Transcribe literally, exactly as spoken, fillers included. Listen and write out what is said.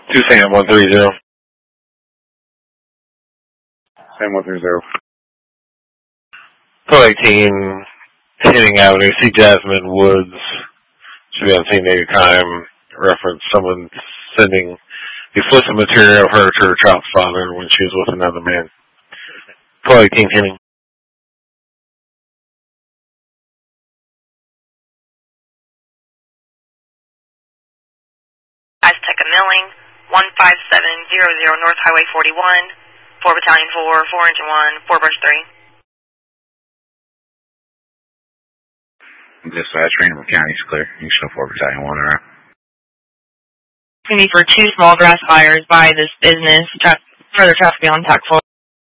Two Sam one three zero. Sam one three zero. Call eighteen, Henning Avenue, see Jasmine Woods. Should be on scene anytime. Reference someone sending explicit material of her to her child's father when she was with another man. Call eighteen, Henning. Azteca Milling, one five seven zero zero North Highway forty-one, four Battalion four, four Engine one, four Brush three. Dispatch, Rainbow County's clear. You show four Battalion one around. It's going to be for two small grass fires by this business. Tra- further traffic on T A C four.